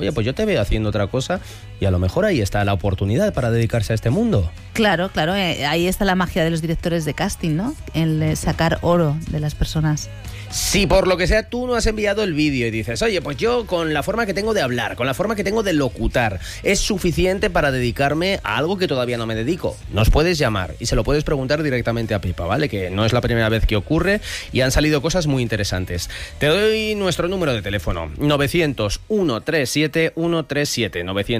oye, pues yo te veo haciendo otra cosa y a lo mejor ahí está la oportunidad para dedicarse a este mundo. Claro, ahí está la magia de los directores de casting, ¿no? El sacar oro de las personas. Si por lo que sea tú no has enviado el vídeo y dices, oye, pues yo con la forma que tengo de hablar, con la forma que tengo de locutar, es suficiente para dedicarme a algo que todavía no me dedico, nos puedes llamar y se lo puedes preguntar directamente a Pepa, ¿vale? Que no es la primera vez que ocurre y han salido cosas muy interesantes. Te doy nuestro número de teléfono, 900-137-137,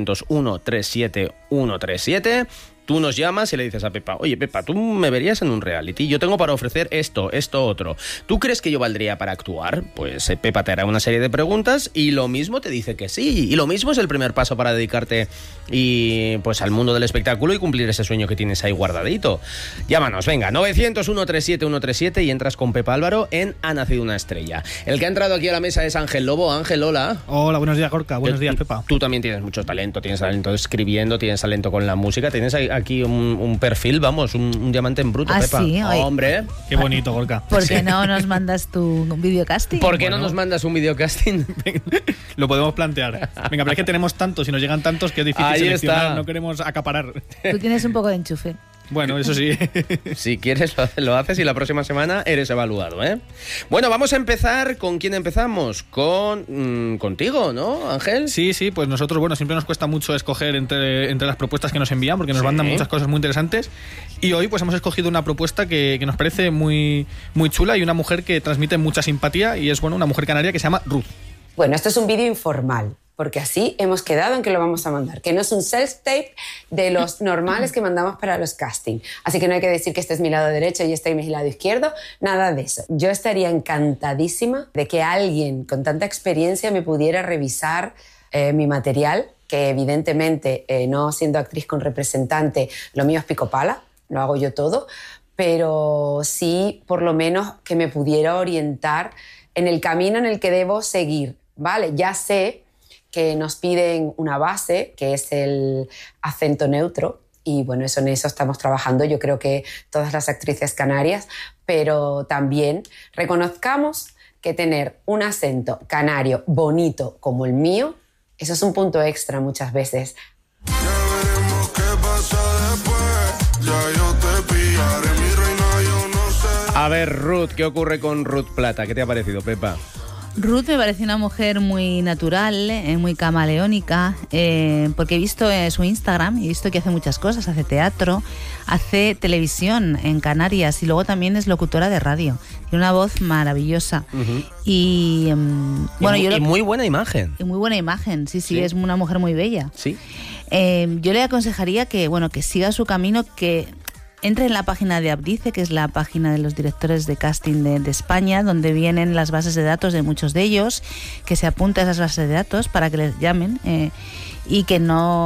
900-137-137. Tú nos llamas y le dices a Pepa, oye Pepa, tú me verías en un reality, yo tengo para ofrecer esto, otro. ¿Tú crees que yo valdría para actuar? Pues Pepa te hará una serie de preguntas y lo mismo te dice que sí. Y lo mismo es el primer paso para dedicarte pues al mundo del espectáculo y cumplir ese sueño que tienes ahí guardadito. Llámanos, venga, 900-137-137 y entras con Pepa Álvaro en Ha nacido una estrella. El que ha entrado aquí a la mesa es Ángel Lobo. Ángel, hola. Hola, buenos días, Gorka. Buenos días, Pepa. Tú también tienes mucho talento, tienes talento escribiendo, tienes talento con la música, tienes aquí un perfil, vamos, un diamante en bruto, Pepa. Sí, hombre. Qué bonito, Gorka. ¿Por qué no nos mandas tu videocasting? ¿Por qué no nos mandas un videocasting? Lo podemos plantear. Venga, pero es que tenemos tantos y nos llegan tantos que es difícil Ahí seleccionar, está. no queremos acaparar. Tú tienes un poco de enchufe. Bueno, eso sí. Si quieres lo haces y la próxima semana eres evaluado, ¿eh? Bueno, vamos a empezar. ¿Con quién empezamos? Contigo, ¿no, Ángel? Sí, pues nosotros, bueno, siempre nos cuesta mucho escoger entre las propuestas que nos envían porque nos mandan muchas cosas muy interesantes y hoy pues hemos escogido una propuesta que nos parece muy, muy chula y una mujer que transmite mucha simpatía y es, bueno, una mujer canaria que se llama Ruth. Bueno, esto es un vídeo informal, porque así hemos quedado en que lo vamos a mandar, que no es un self-tape de los normales que mandamos para los castings. Así que no hay que decir que este es mi lado derecho y este es mi lado izquierdo, nada de eso. Yo estaría encantadísima de que alguien con tanta experiencia me pudiera revisar mi material, que evidentemente, no siendo actriz con representante, lo mío es pico pala, lo hago yo todo, pero sí por lo menos que me pudiera orientar en el camino en el que debo seguir, ¿vale? Ya sé que nos piden una base, que es el acento neutro, y bueno, en eso estamos trabajando, yo creo que todas las actrices canarias, pero también reconozcamos que tener un acento canario bonito como el mío, eso es un punto extra muchas veces. Ya veremos qué pasa después, ya yo te pillaré, mi reina, yo no sé. A ver, Ruth, ¿qué ocurre con Ruth Plata? ¿Qué te ha parecido, Pepa? Ruth me parece una mujer muy natural, muy camaleónica, porque he visto su Instagram y he visto que hace muchas cosas, hace teatro, hace televisión en Canarias y luego también es locutora de radio. Tiene una voz maravillosa. Uh-huh. Y bueno, y muy buena imagen. Y muy buena imagen, sí, es una mujer muy bella. Sí. Yo le aconsejaría que siga su camino, que entre en la página de Abdice, que es la página de los directores de casting de España, donde vienen las bases de datos de muchos de ellos, que se apunte a esas bases de datos para que les llamen y que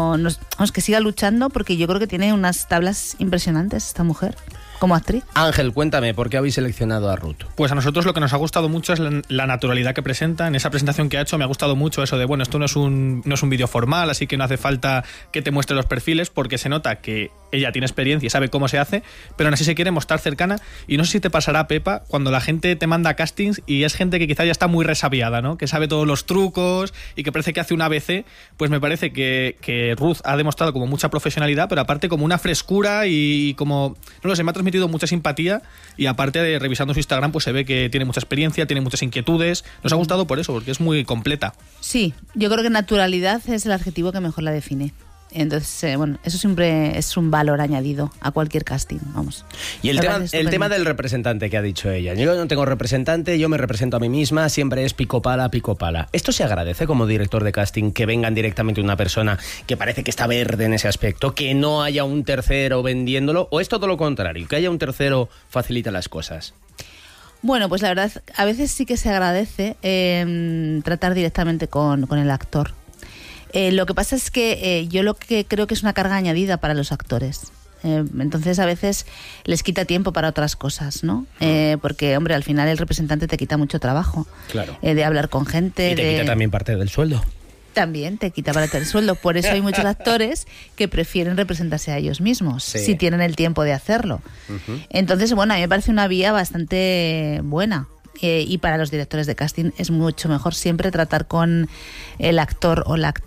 que siga luchando, porque yo creo que tiene unas tablas impresionantes esta mujer como actriz. Ángel, cuéntame, ¿por qué habéis seleccionado a Ruth? Pues a nosotros lo que nos ha gustado mucho es la naturalidad que presenta. En esa presentación que ha hecho me ha gustado mucho eso de, bueno, esto no es un vídeo formal, así que no hace falta que te muestre los perfiles, porque se nota que ella tiene experiencia y sabe cómo se hace, pero aún así se quiere mostrar cercana. Y no sé si te pasará, Pepa, cuando la gente te manda castings y es gente que quizá ya está muy resabiada, ¿no? Que sabe todos los trucos y que parece que hace un ABC. Pues me parece que Ruth ha demostrado como mucha profesionalidad, pero aparte como una frescura y como, no lo sé, me ha transmitido mucha simpatía y aparte de revisando su Instagram pues se ve que tiene mucha experiencia, tiene muchas inquietudes. Nos ha gustado por eso, porque es muy completa. Sí, yo creo que naturalidad es el adjetivo que mejor la define. Entonces, bueno, eso siempre es un valor añadido a cualquier casting, vamos. Y el tema del representante que ha dicho ella. Yo no tengo representante, yo me represento a mí misma, siempre es pico pala, pico pala. ¿Esto se agradece como director de casting, que vengan directamente una persona que parece que está verde en ese aspecto, que no haya un tercero vendiéndolo, o es todo lo contrario, que haya un tercero facilita las cosas? Bueno, pues la verdad, a veces sí que se agradece tratar directamente con el actor. Lo que pasa es que yo lo que creo que es una carga añadida para los actores. Entonces a veces les quita tiempo para otras cosas, ¿no? Porque, hombre, al final el representante te quita mucho trabajo. Claro. De hablar con gente. Y te quita también parte del sueldo. También te quita parte del sueldo. Por eso hay muchos actores que prefieren representarse a ellos mismos, si tienen el tiempo de hacerlo. Uh-huh. Entonces, bueno, a mí me parece una vía bastante buena. Y para los directores de casting es mucho mejor siempre tratar con el actor o la actriz